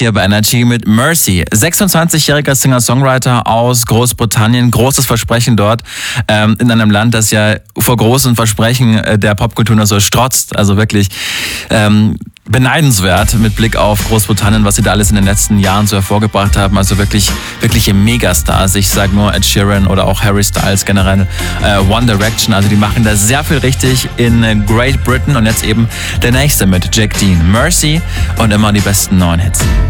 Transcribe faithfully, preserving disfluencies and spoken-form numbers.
hier bei Energy mit Mercy. sechsundzwanzigjähriger Singer-Songwriter aus Großbritannien. Großes Versprechen dort ähm, in einem Land, das ja vor großen Versprechen äh, der Popkultur nur so strotzt. Also wirklich ähm, beneidenswert mit Blick auf Großbritannien, was sie da alles in den letzten Jahren so hervorgebracht haben. Also wirklich wirkliche Megastars. Ich sage nur Ed Sheeran oder auch Harry Styles, generell äh, One Direction. Also die machen da sehr viel richtig in äh, Great Britain. Und jetzt eben der nächste mit Jack Dean. Mercy und immer die besten neuen Hits.